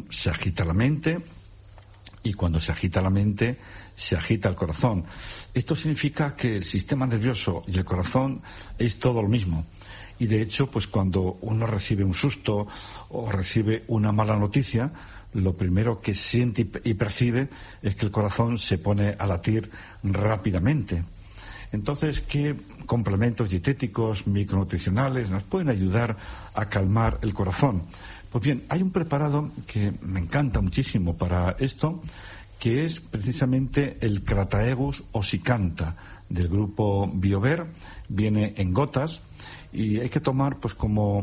se agita la mente, y cuando se agita la mente, se agita el corazón. Esto significa que el sistema nervioso y el corazón es todo lo mismo. Y de hecho, pues cuando uno recibe un susto o recibe una mala noticia, lo primero que siente y percibe es que el corazón se pone a latir rápidamente. Entonces, ¿qué complementos dietéticos, micronutricionales nos pueden ayudar a calmar el corazón? Pues bien, hay un preparado que me encanta muchísimo para esto, que es precisamente el Crataegus ossicanta del grupo Biover. Viene en gotas y hay que tomar pues como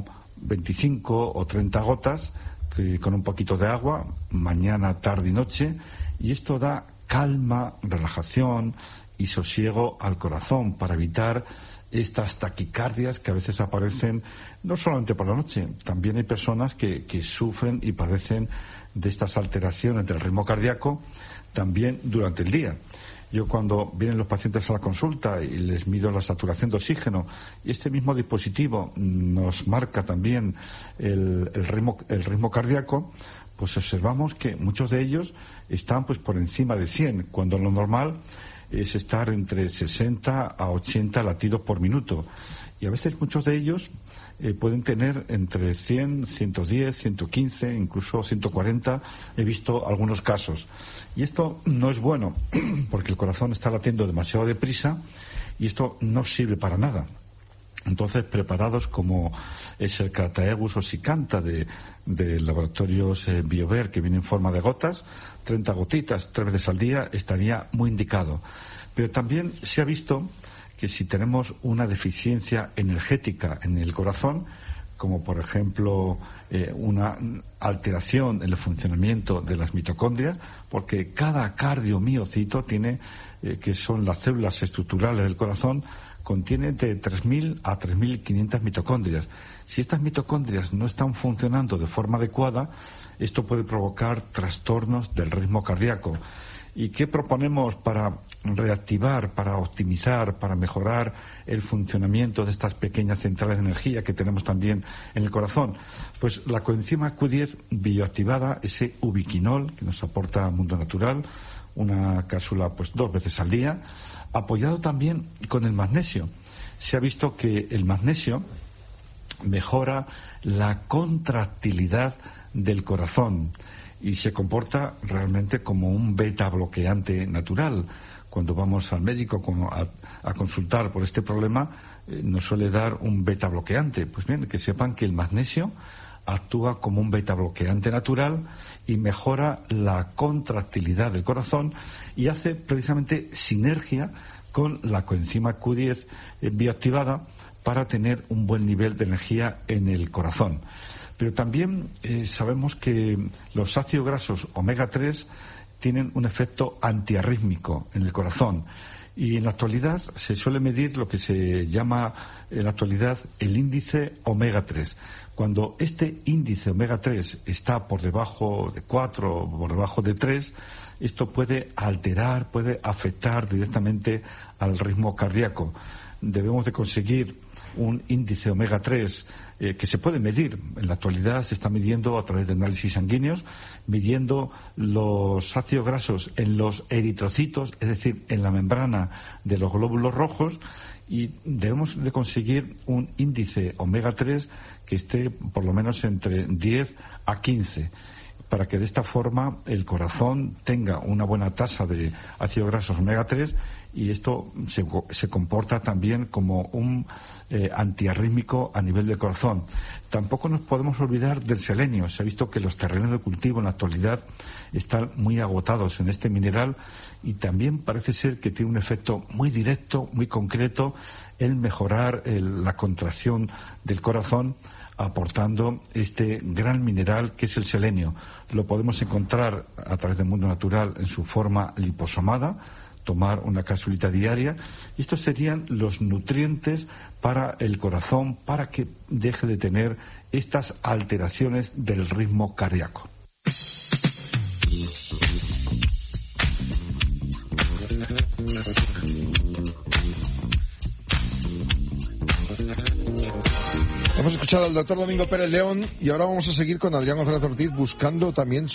25 o 30 gotas con un poquito de agua, mañana, tarde y noche, y esto da calma, relajación y sosiego al corazón para evitar estas taquicardias que a veces aparecen no solamente por la noche. También hay personas que sufren y padecen de estas alteraciones del ritmo cardíaco también durante el día. Yo cuando vienen los pacientes a la consulta y les mido la saturación de oxígeno, y este mismo dispositivo nos marca también el ritmo cardíaco, pues observamos que muchos de ellos están pues por encima de 100, cuando lo normal es estar entre 60 a 80 latidos por minuto. Y a veces muchos de ellos pueden tener entre 100, 110, 115, incluso 140. He visto algunos casos. Y esto no es bueno, porque el corazón está latiendo demasiado deprisa y esto no sirve para nada. Entonces, preparados como es el Crataegus ossicanta de laboratorios Biover, que viene en forma de gotas, 30 gotitas 3 veces al día, estaría muy indicado. Pero también se ha visto que si tenemos una deficiencia energética en el corazón, como por ejemplo una alteración en el funcionamiento de las mitocondrias, porque cada cardiomiocito tiene, que son las células estructurales del corazón, contiene de 3.000 a 3.500 mitocondrias. Si estas mitocondrias no están funcionando de forma adecuada, esto puede provocar trastornos del ritmo cardíaco. ¿Y qué proponemos para reactivar, para optimizar, para mejorar el funcionamiento de estas pequeñas centrales de energía que tenemos también en el corazón? Pues la coenzima Q10 bioactivada, ese ubiquinol que nos aporta Mundo Natural, una cápsula pues 2 veces al día, apoyado también con el magnesio. Se ha visto que el magnesio mejora la contractilidad del corazón y se comporta realmente como un beta bloqueante natural. Cuando vamos al médico a consultar por este problema, nos suele dar un beta bloqueante. Pues bien, que sepan que el magnesio actúa como un beta bloqueante natural y mejora la contractilidad del corazón y hace precisamente sinergia con la coenzima Q10 bioactivada para tener un buen nivel de energía en el corazón. Pero también sabemos que los ácidos grasos omega 3 tienen un efecto antiarrítmico en el corazón. Y en la actualidad se suele medir lo que se llama en la actualidad el índice omega 3. Cuando este índice omega 3 está por debajo de 4 o por debajo de 3, esto puede alterar, puede afectar directamente al ritmo cardíaco. Debemos de conseguir un índice omega 3 que se puede medir. En la actualidad se está midiendo a través de análisis sanguíneos, midiendo los ácidos grasos en los eritrocitos, es decir, en la membrana de los glóbulos rojos, y debemos de conseguir un índice omega 3 que esté por lo menos entre 10 a 15, para que de esta forma el corazón tenga una buena tasa de ácidos grasos omega 3 y esto se comporta también como un antiarrítmico a nivel del corazón. Tampoco nos podemos olvidar del selenio. Se ha visto que los terrenos de cultivo en la actualidad están muy agotados en este mineral y también parece ser que tiene un efecto muy directo, muy concreto en mejorar la contracción del corazón, aportando este gran mineral que es el selenio. Lo podemos encontrar a través del Mundo Natural en su forma liposomada, tomar una capsulita diaria. Y estos serían los nutrientes para el corazón, para que deje de tener estas alteraciones del ritmo cardíaco. Hemos escuchado al doctor Domingo Pérez León y ahora vamos a seguir con Adrián González Ortiz buscando también